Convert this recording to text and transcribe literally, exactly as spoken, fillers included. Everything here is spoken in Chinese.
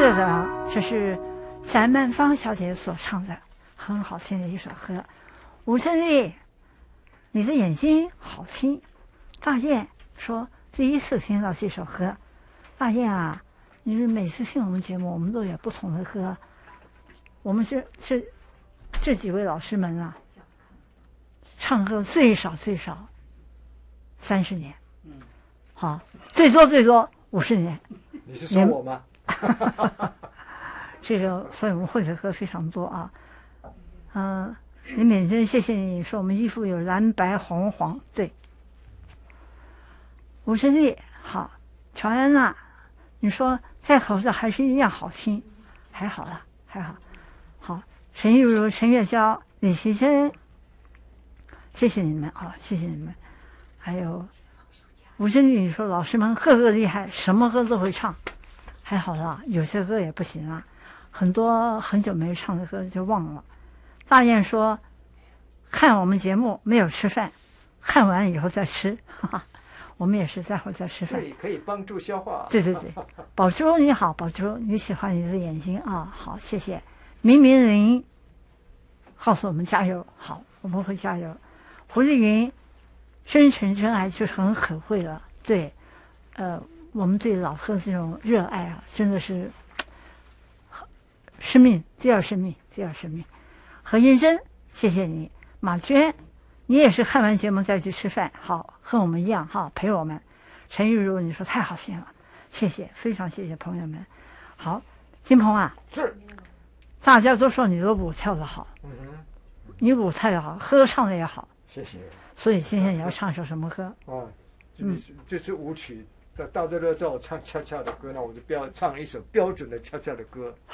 这个这是翟曼芳小姐所唱的很好听的一首歌。吴胜利，你的眼睛好听。大雁说第一次听到这首歌。大雁啊，你是每次听我们节目，我们都有不同的歌。我们这这这几位老师们啊，唱歌最少最少三十年，嗯，好，最多最多五十年。 你是说我吗？ 这个，所以我们会的歌非常多啊。嗯、呃，林美珍，谢谢你说我们衣服有蓝白红黄，对。吴胜利，好，乔安娜，你说戴口罩还是一样好听，还好啦，还好。好，陈玉如、陈月娇、李奇珍，谢谢你们啊，谢谢你们。还有吴胜利，你说老师们个个厉害，什么歌都会唱，还好啦，有些歌也不行啊，很多很久没唱的歌就忘了。大雁说，看我们节目没有吃饭，看完以后再吃，哈哈。我们也是待会儿再吃饭， 对，可以帮助消化。 对对对，宝珠你好，宝珠，你喜欢你的眼睛啊，好，谢谢。明明林告诉我们加油，好，我们会加油。胡丽云，真诚真爱就是很可贵了，对，呃，我们对老歌这种热爱啊，真的是生命，第二生命，第二生命。何英珍，谢谢你。马娟，你也是看完节目再去吃饭，好，和我们一样哈，陪我们。陈玉如，你说太好听了，谢谢，非常谢谢朋友们。好，金鹏啊， 是， 大家都说你的舞跳得好， 嗯哼， 你舞跳得好，歌唱的也好， 谢谢。 所以今天你要唱首什么歌？ 哦，嗯，这是舞曲，到到这个之后唱恰恰的歌，那我就标唱一首标准的恰恰的歌。